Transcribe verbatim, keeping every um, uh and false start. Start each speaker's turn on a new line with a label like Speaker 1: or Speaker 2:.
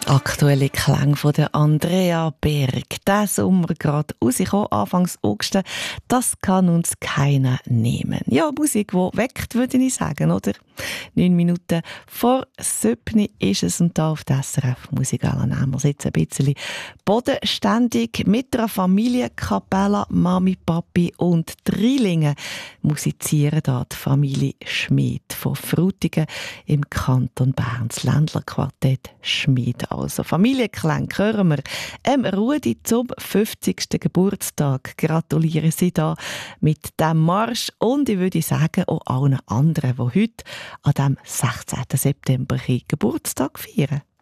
Speaker 1: Aktuelle Klänge von der Andrea Berg. Der Sommer gerade rausgekommen, Anfangs August. Das kann uns keiner nehmen. Ja, Musik, die weckt, würde ich sagen, oder? Neun Minuten vor sieben ist es und da auf der S R F Musikala nehmen wir jetzt ein bisschen bodenständig mit einer Familienkapelle, Mami, Papi und Dreilingen musizieren da die Familie Schmid von Frutigen im Kanton Bern. Das Ländlerquartett Schmid. Also Familienklänge hören wir ähm, Rudi zum fünfzigsten Geburtstag. Gratuliere Sie da mit dem Marsch und ich würde sagen auch allen anderen, die heute an dem sechzehnten September Geburtstag feiern.